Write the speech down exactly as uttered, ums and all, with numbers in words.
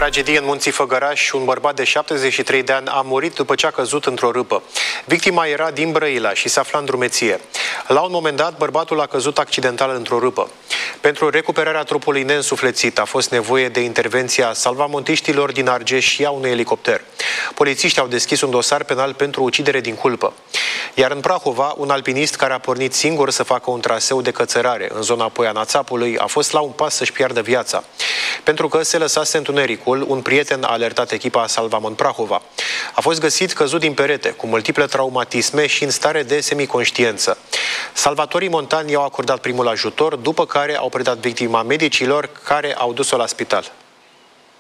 Tragedie în Munții Făgăraș. Un bărbat de șaptezeci și trei de ani a murit după ce a căzut într-o râpă. Victima era din Brăila și se afla în drumeție. La un moment dat, bărbatul a căzut accidental într-o râpă. Pentru recuperarea trupului neînsuflețit a fost nevoie de intervenția salvamontiștilor din Argeș și a unui elicopter. Polițiștii au deschis un dosar penal pentru ucidere din culpă. Iar în Prahova, un alpinist care a pornit singur să facă un traseu de cățărare în zona Poiana Țapului a fost la un pas să-și piardă viața. Pentru că se lăsase întunericul, un prieten a alertat echipa Salvamont Prahova. A fost găsit căzut din perete, cu multiple traumatisme și în stare de semiconștiență. Salvatorii montani i-au acordat primul ajutor, după care au predat victima medicilor care au dus-o la spital.